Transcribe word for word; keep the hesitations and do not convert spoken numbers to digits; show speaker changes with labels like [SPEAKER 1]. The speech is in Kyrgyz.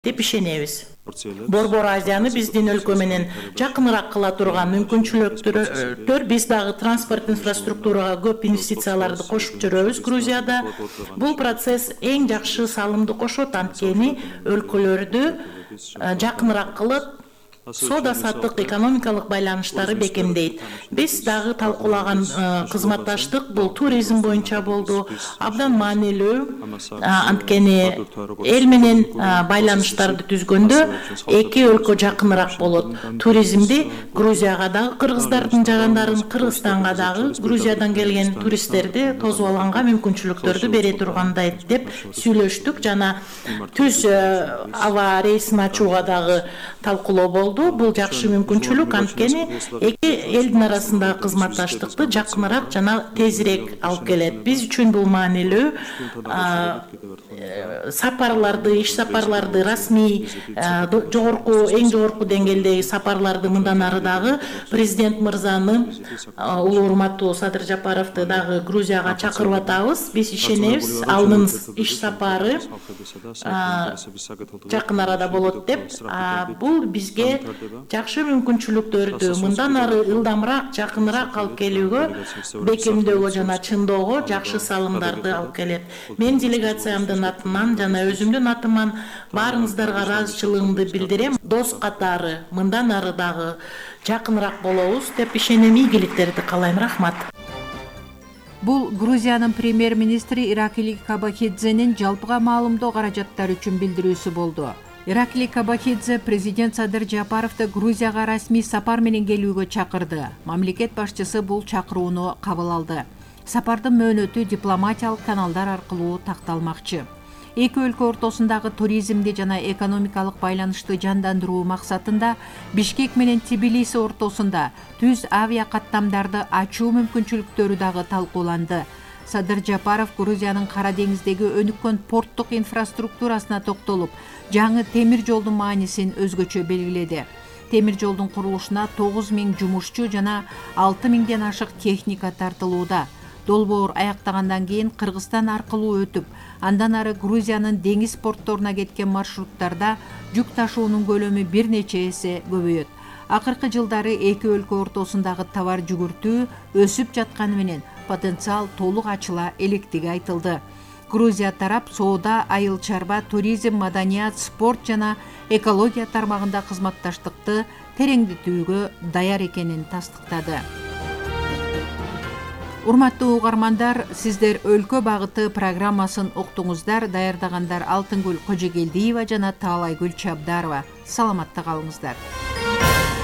[SPEAKER 1] деп ишенебиз. Борбор Азияны биздин өлкө менен жакыныраак кыла турган мүмкүнчүлүктөр, биз дагы транспорт инфраструктурага көп инвестицияларды кошуп жүрөбүз Грузияда. Бул процесс эң жакшы салымды кошот, анткени өлкөлөрдү жакыныраак кылып, соода саттык экономикалык байланыштары бекемдейт. Биз дагы талкуулаган кызматташтык бул туризм боюнча болду. Абдан маанилүү, анткени эл менен байланыштарды түзгөндө эки өлкө жакыныраак болот. Туризмди Грузияга дагы кыргыздардын жагандарын, Кыргызстанга дагы Грузиядан келген туристтерди тосуп алганга мүмкүнчүлүктөрдү бере тургандай деп сүйлөштүк. Жана түз аба рейсин ачууга дагы талкуулоо болду. Бул жакшы мүмкүнчүлүк, анткени эки элдин арасындагы кызматташтыкты жакыныраак жана тезирээк алып келет. Биз үчүн бул маанилүү. Сапарларды, иш сапарларды, расмий жогорку, эң жогорку деңгээлдеги сапарларды мындан ары дагы президент мырзаны, улуу урматтуу Садыр Жапаровду дагы Грузияга чакырып атабыз. Биз ишенебиз, анын иш сапары жакын арада болот деп. Бул бизге жакшы мүмкүнчүлүктөрдү мындан ары ылдамыраак, жакыныраак алып келүүгө, бекемдөөгө жана чыңдоого жакшы салымдарды алып келет. Мен делегациямдын атынан жана өзүмдүн атыман баарыңыздарга ыраазычылыгымды билдирем. Дос катары мындан ары дагы жакыныраак болобуз деп ишенем. Ийгиликтерди каалайм. Рахмат.
[SPEAKER 2] Бул Грузиянын премьер-министри Иракли Кабахидзенин жалпыга маалымдоо каражаттары үчүн билдирүүсү болду. Иракли Кабахидзе президент Садыр Жапаровду Грузияга расмий сапар менен келүүгө чакырды. Мамлекет башчысы бул чакырууну кабыл алды. Сапардын мөөнөтү дипломатиялык каналдар аркылуу такталмакчы. Эки өлкө ортосундагы туризмди жана экономикалык байланышты жандандыруу максатында Бишкек менен Тбилиси ортосунда түз авиа каттамдарды ачуу мүмкүнчүлүктөрү дагы талкууланды. Садыр Жапаров Грузиянын Кара деңиздеги өнүккөн порттук инфраструктурасына токтолуп, жаңы темир жолдун маанисин өзгөчө белгиледи. Темир жолдун курулушуна тогуз миң жумушчу жана алты миңден ашык техника тартылууда. Долбоор аяктагандан кийин Кыргызстан аркылуу өтүп, андан ары Грузиянын деңиз портторуна кеткен маршруттарда жүк ташуунун көлөмү бир нече эсе көбөйөт. Акыркы жылдары эки өлкө ортосундагы товар жүгүртүү өсүп жатканы менен потенциал толук ачыла электиги айтылды. Грузия тарап соода, айыл чарба, туризм, маданият, спорт жана экология тармагында кызматташтыкты тереңдетүүгө даяр экенин тастыктады. Урматтуу угармандар, сиздер Өлкө багыты программасын уктуңуздар. Даярдагандар Алтынгүл Кожогелдиева жана Таалайгүл Чабдарова. Саламатта калыңыздар.